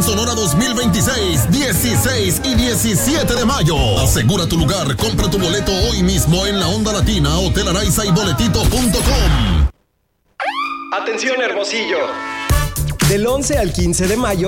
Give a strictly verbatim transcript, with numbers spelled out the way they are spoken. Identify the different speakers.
Speaker 1: Sonora dos mil veintiséis, dieciséis y diecisiete de mayo. Asegura tu lugar, compra tu boleto hoy mismo en la Onda Latina, Hotel Araiza y boletito punto com.
Speaker 2: Atención, Hermosillo.
Speaker 3: Del once al quince de mayo